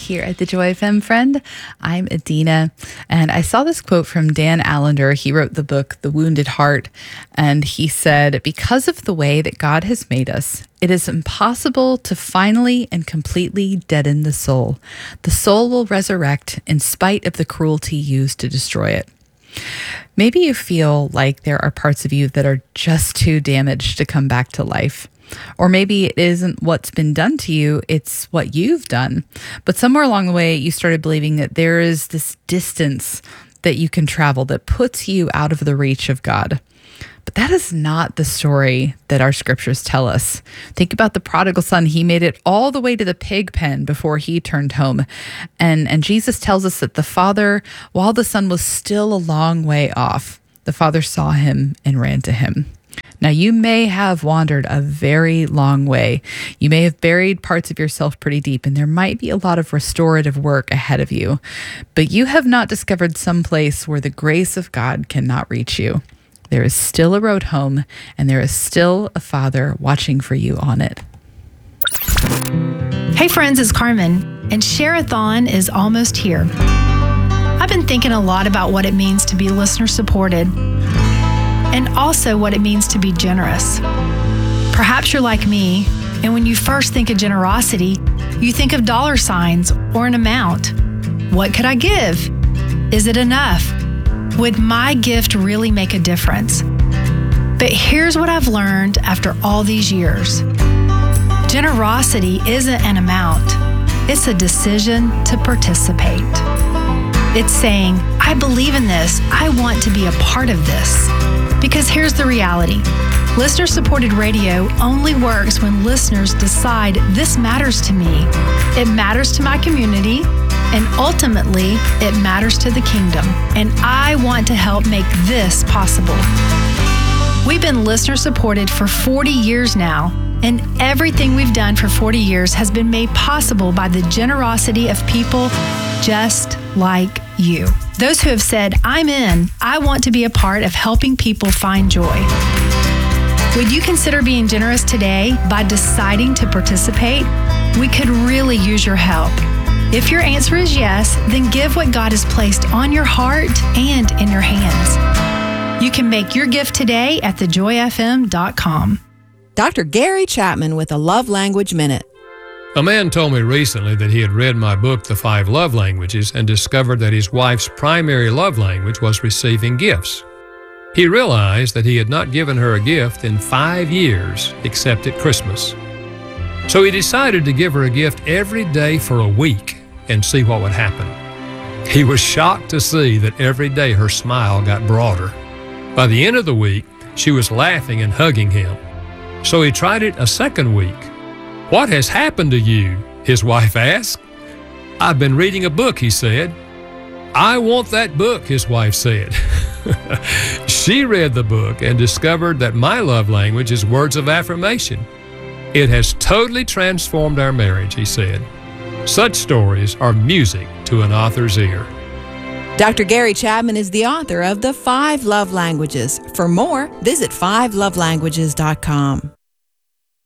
here at the Joy FM, friend. I'm Adina, and I saw this quote from Dan Allender. He wrote the book, The Wounded Heart, and he said, because of the way that God has made us, it is impossible to finally and completely deaden the soul. The soul will resurrect in spite of the cruelty used to destroy it. Maybe you feel like there are parts of you that are just too damaged to come back to life. Or maybe it isn't what's been done to you, it's what you've done. But somewhere along the way, you started believing that there is this distance that you can travel that puts you out of the reach of God. But that is not the story that our scriptures tell us. Think about the prodigal son. He made it all the way to the pig pen before he turned home. And Jesus tells us that the father, while the son was still a long way off, the father saw him and ran to him. Now, you may have wandered a very long way. You may have buried parts of yourself pretty deep, and there might be a lot of restorative work ahead of you. But you have not discovered some place where the grace of God cannot reach you. There is still a road home, and there is still a Father watching for you on it. Hey friends, it's Carmen, and Share-a-thon is almost here. I've been thinking a lot about what it means to be listener supported, and also what it means to be generous. Perhaps you're like me, and when you first think of generosity, you think of dollar signs or an amount. What could I give? Is it enough? Would my gift really make a difference? But here's what I've learned after all these years. Generosity isn't an amount. It's a decision to participate. It's saying, I believe in this. I want to be a part of this. Because here's the reality. Listener-supported radio only works when listeners decide this matters to me. It matters to my community, and ultimately, it matters to the kingdom. And I want to help make this possible. We've been listener-supported for 40 years now, and everything we've done for 40 years has been made possible by the generosity of people just like you. Those who have said, I'm in, I want to be a part of helping people find joy. Would you consider being generous today by deciding to participate? We could really use your help. If your answer is yes, then give what God has placed on your heart and in your hands. You can make your gift today at thejoyfm.com. Dr. Gary Chapman with a Love Language Minute. A man told me recently that he had read my book, The 5 Love Languages, and discovered that his wife's primary love language was receiving gifts. He realized that he had not given her a gift in 5 years except at Christmas. So he decided to give her a gift every day for a week and see what would happen. He was shocked to see that every day her smile got broader. By the end of the week, she was laughing and hugging him. So he tried it a second week. What has happened to you? His wife asked. I've been reading a book, he said. I want that book, his wife said. She read the book and discovered that my love language is words of affirmation. It has totally transformed our marriage, he said. Such stories are music to an author's ear. Dr. Gary Chapman is the author of The 5 Love Languages. For more, visit 5lovelanguages.com.